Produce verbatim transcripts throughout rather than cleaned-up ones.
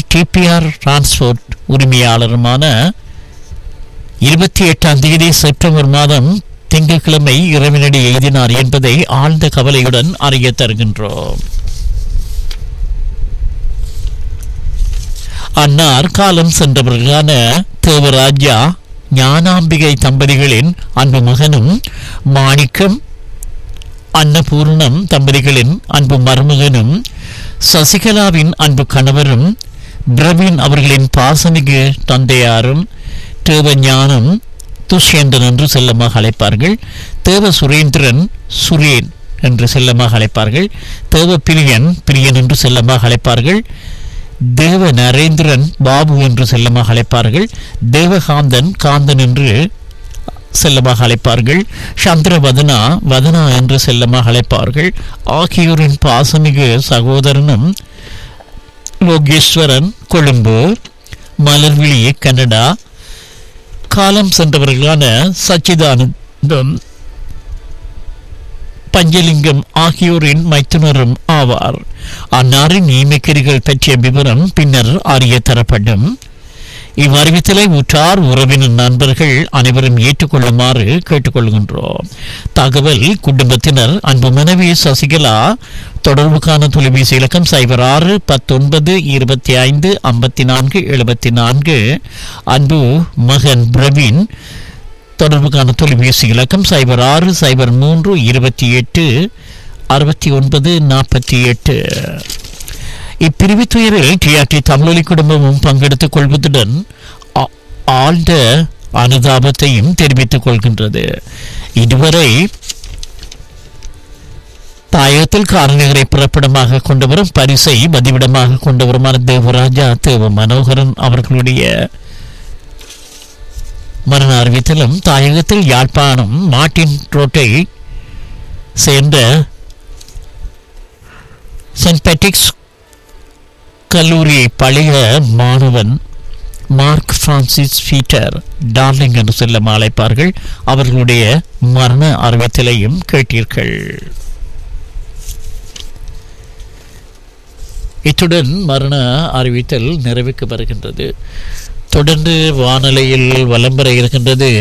DPR transport உரிமையாளருமான இருபத்தி எட்டாம் தேதி செப்டம்பர் மாதம் திங்கட்கிழமை இறைவனடி எய்தினார் என்பதை ஆழ்ந்த கவலையுடன் அறிய தருகின்றோம். அன்னார் காலம் சென்றவர்களான தேவராஜா ஞானாம்பிகை தம்பதிகளின் அன்பு மகனும் மாணிக்கம் அன்னபூர்ணம் தம்பதிகளின் அன்பு மருமகனும் சசிகலாவின் அன்பு கணவரும் பிரவீன் அவர்களின் பாசமிகு தந்தையாரும் தேவஞானம் துஷ்யந்தன் என்று செல்லமாக அழைப்பார்கள். தேவ சுரேந்திரன் சுரேன் என்று செல்லமாக அழைப்பார்கள். தேவ பிரியன் பிரியன் என்று செல்லமாக அழைப்பார்கள். தேவ நரேந்திரன் பாபு என்று செல்லமாக அழைப்பார்கள். தேவகாந்தன் காந்தன் என்று செல்லமாக அழைப்பார்கள். சந்திரவதனா வதனா என்று செல்லமாக அழைப்பார்கள். ஆகியோரின் பாசமிகு சகோதரனும் லோகேஸ்வரன் கொழும்பு, மலர்விழி கனடா, காலம் சென்றவர்களான சச்சிதானந்தம் பஞ்சலிங்கம் ஆகியோரின் மைத்துனரும் ஆவார். அன்னாரின் நியமிக்கரிகள் பற்றிய விவரம் பின்னர் அறிய தரப்படும். இவ்வறிவித்தலை உற்றார் உறவினர் நண்பர்கள் அனைவரும் ஏற்றுக்கொள்ளுமாறு கேட்டுக்கொள்கின்றோம். தகவல் குடும்பத்தினர் அன்பு மனைவி சசிகலா தொடர்புக்கான தொலைபேசி இலக்கம் சைபர் ஆறு பத்தொன்பது இருபத்தி ஐந்து ஐம்பத்தி நான்கு எழுபத்தி நான்கு. அன்பு மகன் பிரவீன் தொடர்புக்கான தொலைபேசி இலக்கம் சைபர் ஆறு சைபர் மூன்று இருபத்தி எட்டு அறுபத்தி ஒன்பது நாற்பத்தி எட்டு. இப்பிரிவு துயரில் டிஆர்டி தமிழொலி குடும்பமும் பங்கெடுத்துக் கொள்வதுடன் ஆழ்ந்த அனுதாபத்தையும் தெரிவித்துக் கொள்கின்றது. இதுவரை தாயகத்தில் காரநகரை பிறப்பிடமாக கொண்டவரும் பரிசை பதிவிடமாக கொண்டவருமான தேவராஜா தேவ மனோகரன் அவர்களுடைய மரண அறிவித்தலும் தாயகத்தில் யாழ்ப்பாணம் மார்டின் ரோட்டை சேர்ந்த சென்ட் பேட்ரிக்ஸ் கல்லூரி பழைய மாணவன் மார்க் பிரான்சிஸ் பீட்டர் டார்லிங் என்று செல்ல அழைப்பார்கள். அவர்களுடைய மரண அறிவித்தலையும் கேட்டீர்கள். இத்துடன் மரண அறிவித்தல் நிறைவுக்கு வருகின்றது. தொடர்ந்து வானிலையில் வலம் பெற இருக்கின்றது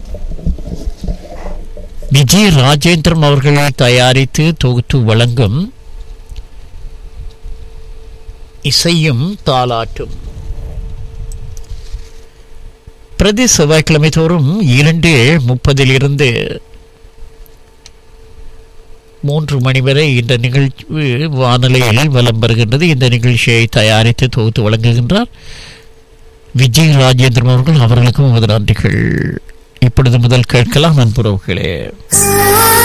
விஜய் ராஜேந்திரன் அவர்கள் தயாரித்து தொகுத்து வழங்கும் இசையும் தாலாட்டும். பிரதி செவ்வாய்க்கிழமை தோறும் இரண்டு முப்பதில் இருந்து மூன்று மணி வரை இந்த நிகழ்ச்சி வானிலையில் வலம் பெறுகின்றது. இந்த நிகழ்ச்சியை தயாரித்து தொகுத்து வழங்குகின்றார் விஜய் ராஜேந்திரன் அவர்கள். அவர்களுக்கும் நமது நன்றிகள். இப்பொழுது முதல் கேட்கலாம் நண்புறவுகளே.